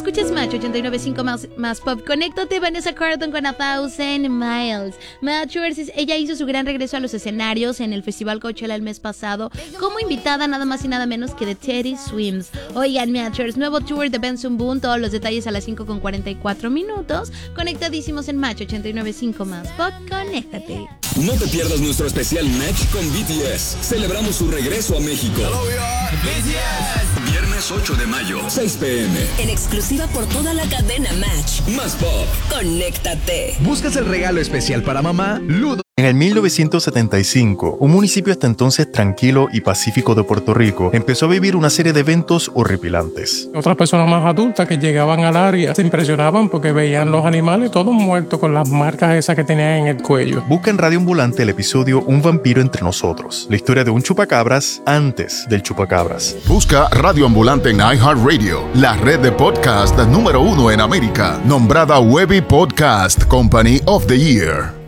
escuchas Match 89.5 más pop. Conéctate, Vanessa Carlton con 1,000 Miles. Matchers, ella hizo su gran regreso a los escenarios en el Festival Coachella el mes pasado como invitada nada más y nada menos que de Teddy Swims. Oigan, Matchers, nuevo tour de Benson Boone, todos los detalles a las 5:44. Conectadísimos en Match 89.5 más pop. Conéctate. No te pierdas nuestro especial Match con BTS. Celebramos su regreso a México. BTS. Viernes 8 de mayo, 6 p.m. En exclusiva por toda la cadena Match. Más pop. Conéctate. ¿Buscas el regalo especial para mamá? Ludo. En el 1975, un municipio hasta entonces tranquilo y pacífico de Puerto Rico empezó a vivir una serie de eventos horripilantes. Otras personas más adultas que llegaban al área se impresionaban porque veían los animales todos muertos con las marcas esas que tenían en el cuello. Busca en Radio Ambulante el episodio Un vampiro entre nosotros, la historia de un chupacabras antes del chupacabras. Busca Radio Ambulante en iHeartRadio, la red de podcast número 1 en América, nombrada Webby Podcast Company of the Year.